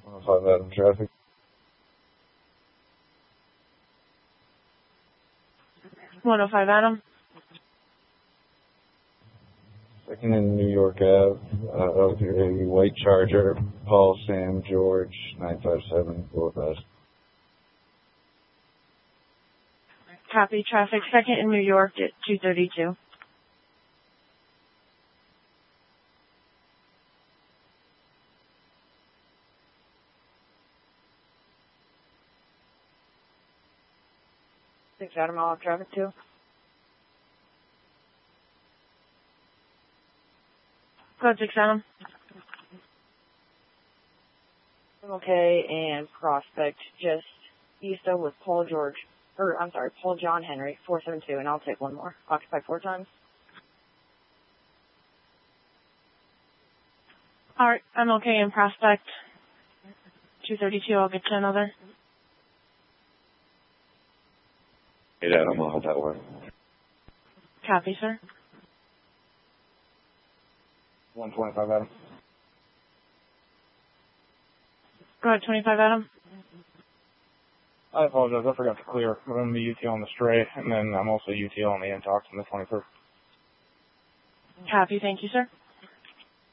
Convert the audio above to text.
105 Adam traffic. Adam. Second in New York Ave, a white Charger, Paul, Sam, George, 957, go fast. Copy, traffic. Second in New York at 232. Adam, I'll have traffic too. Go ahead, 6 Adam. I'm okay, and Prospect just east of with Paul John Henry, 472, and I'll take one more. Occupy 4 times. Alright, I'm okay in Prospect. 232, I'll get you another. 8 Adam, I'll have that one. Copy, sir. 125 Adam. Go ahead, 25 Adam. I apologize, I forgot to clear. I'm going to be UT on the stray, and then I'm also UT on the intox on the 21st. Copy, thank you, sir.